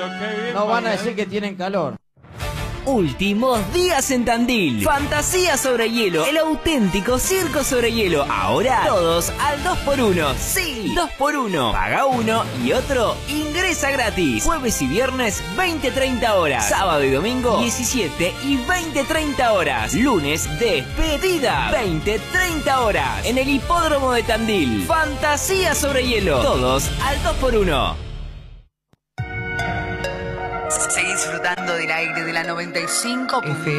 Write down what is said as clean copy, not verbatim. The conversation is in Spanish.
qué bien. No van a decir que tienen calor. Últimos días en Tandil. Fantasía sobre hielo, el auténtico circo sobre hielo. Ahora todos al 2x1. Sí, 2x1. Paga uno y otro ingresa gratis. Jueves y viernes 20-30 horas. Sábado y domingo 17 y 20-30 horas. Lunes despedida 20-30 horas. En el hipódromo de Tandil. Fantasía sobre hielo. Todos al 2x1. Seguí disfrutando del aire de la 95.